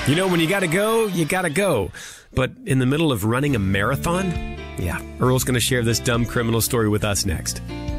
You know, when you gotta go, you gotta go. But in the middle of running a marathon? Yeah, Earl's gonna share this dumb criminal story with us next.